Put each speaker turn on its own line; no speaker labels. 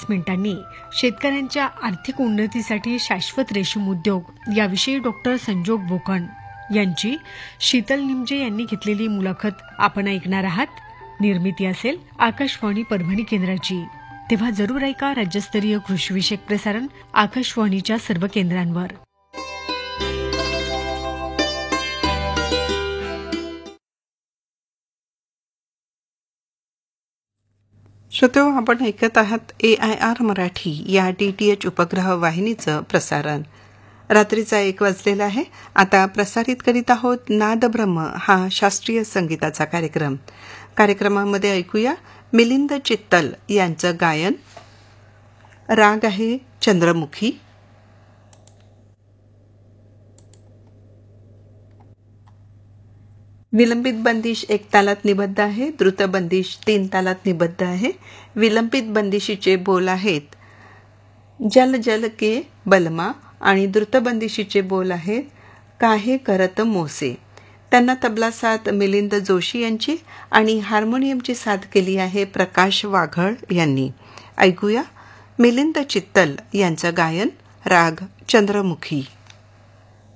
मिनिटांनी शेतकऱ्यांच्या आर्थिक उन्नतीसाठी शाश्वत रेशीम उद्योग याविषयी डॉक्टर संजोग बोकण यांची शीतल निमजे यांनी घेतलेली मुलाखत आपण ऐकणार आहात. निर्मिती असेल आकाशवाणी परभणी केंद्राची. तेव्हा जरूर ऐका राज्यस्तरीय कृषीविषयक प्रसारण आकाशवाणीच्या सर्व केंद्रांवर.
श्रोतो, आपण ऐकत आहात AIR मराठी या DTH उपग्रह वाहिनीचं प्रसारण. रात्रीचा 1 वाजलेला आहे. आता प्रसारित करीत आहोत नादब्रह्म हा शास्त्रीय संगीताचा कार्यक्रम. कार्यक्रमामध्ये ऐकूया मिलिंद चित्तल यांचं गायन. राग आहे चंद्रमुखी. विलंबित बंदिश 1 तालात निबद्ध आहे. द्रुत बंदिश 3 तालात निबद्ध आहे. विलंबित बंदिशीचे बोल आहेत जल जल के बलमा आणि द्रुत बंदिशीचे बोल आहेत काहे करत मोसे. त्यांना तबला साथ मिलिंद जोशी यांची आणि हार्मोनियमची साथ केली आहे प्रकाश वाघळ यांनी. ऐकूया मिलिंद चित्तल यांचं गायन. राग चंद्रमुखी.